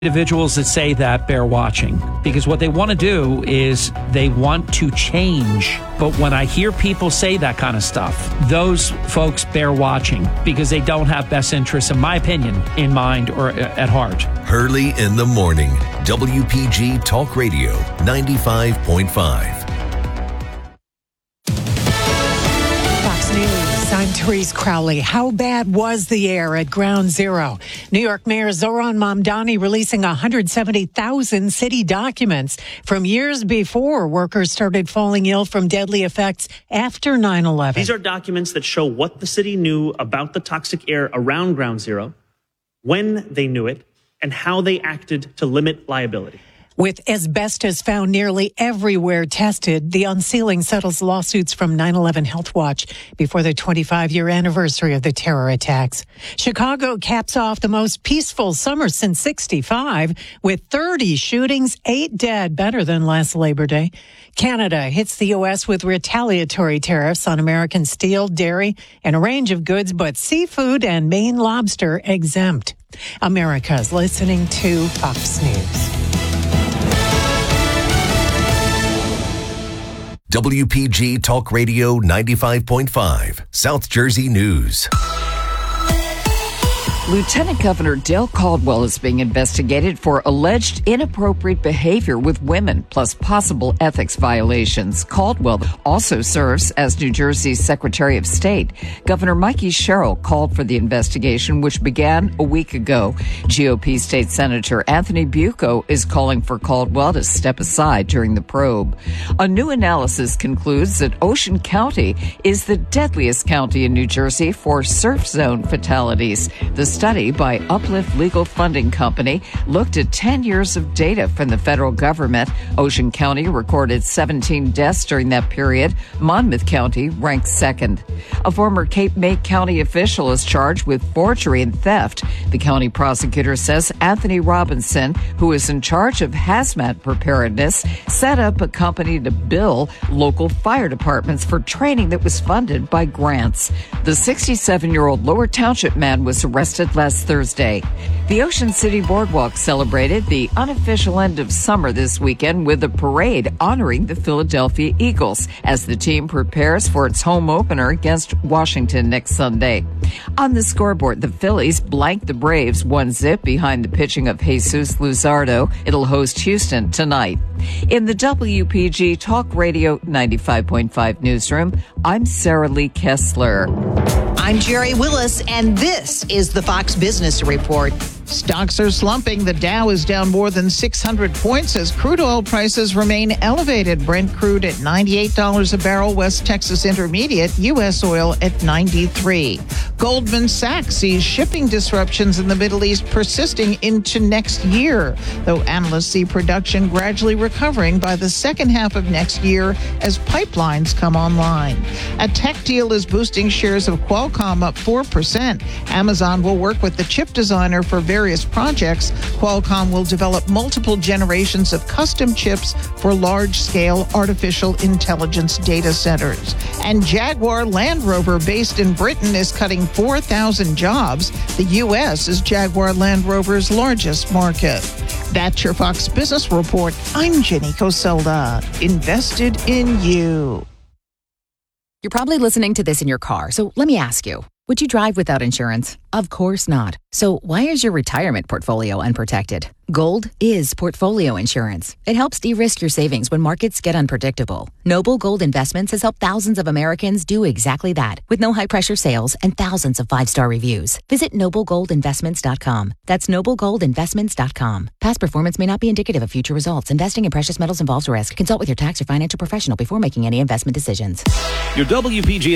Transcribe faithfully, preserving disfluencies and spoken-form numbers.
Individuals that say that bear watching, because what they want to do is they want to change. But when I hear people say that kind of stuff, those folks bear watching because they don't have best interests, in my opinion, in mind or at heart. Hurley in the morning. W P G Talk Radio ninety-five point five. Fox News. I'm Therese Crowley. How bad was the air at Ground Zero? New York Mayor Zoran Mamdani releasing one hundred seventy thousand city documents from years before workers started falling ill from deadly effects after nine eleven. These are documents that show what the city knew about the toxic air around Ground Zero, when they knew it, and how they acted to limit liability. With asbestos found nearly everywhere tested, the unsealing settles lawsuits from nine eleven Health Watch before the twenty-five-year anniversary of the terror attacks. Chicago caps off the most peaceful summer since sixty-five with thirty shootings, eight dead, better than last Labor Day. Canada hits the U S with retaliatory tariffs on American steel, dairy, and a range of goods, but seafood and Maine lobster exempt. America's listening to Fox News. W P G Talk Radio ninety-five point five, South Jersey News. Lieutenant Governor Dale Caldwell is being investigated for alleged inappropriate behavior with women, plus possible ethics violations. Caldwell also serves as New Jersey's Secretary of State. Governor Mikey Sherrill called for the investigation, which began a week ago. G O P State Senator Anthony Bucco is calling for Caldwell to step aside during the probe. A new analysis concludes that Ocean County is the deadliest county in New Jersey for surf zone fatalities. The study by Uplift Legal Funding Company looked at ten years of data from the federal government. Ocean County recorded seventeen deaths during that period. Monmouth County ranked second. A former Cape May County official is charged with forgery and theft. The county prosecutor says Anthony Robinson, who is in charge of hazmat preparedness, set up a company to bill local fire departments for training that was funded by grants. The sixty-seven-year-old Lower Township man was arrested last Thursday. The Ocean City Boardwalk celebrated the unofficial end of summer this weekend with a parade honoring the Philadelphia Eagles as the team prepares for its home opener against Washington next Sunday. On the scoreboard, the Phillies blanked the Braves one zip behind the pitching of Jesus Luzardo. It'll host Houston tonight. In the W P G Talk Radio ninety-five point five newsroom, I'm Sarah Lee Kessler. I'm Jerry Willis, and this is the Fox Business Report. Stocks are slumping. The Dow is down more than six hundred points as crude oil prices remain elevated. Brent crude at ninety-eight dollars a barrel, West Texas Intermediate, U S oil at ninety-three dollars. Goldman Sachs sees shipping disruptions in the Middle East persisting into next year, though analysts see production gradually recovering by the second half of next year as pipelines come online. A tech deal is boosting shares of Qualcomm up four percent. Amazon will work with the chip designer for various projects. Qualcomm will develop multiple generations of custom chips for large-scale artificial intelligence data centers. And Jaguar Land Rover, based in Britain, is cutting four thousand jobs. The U S is Jaguar Land Rover's largest market. That's your Fox Business Report. I'm Jenny Coselda. Invested in you. You're probably listening to this in your car, so let me ask you, would you drive without insurance? Of course not. So why is your retirement portfolio unprotected? Gold is portfolio insurance. It helps de-risk your savings when markets get unpredictable. Noble Gold Investments has helped thousands of Americans do exactly that, with no high-pressure sales and thousands of five-star reviews. Visit noble gold investments dot com. That's noble gold investments dot com. Past performance may not be indicative of future results. Investing in precious metals involves risk. Consult with your tax or financial professional before making any investment decisions. Your W P G